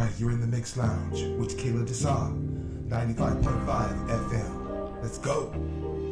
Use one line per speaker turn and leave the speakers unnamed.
right, you're in the Mix Lounge with Kayla Desar, 95.5 FM. Let's go.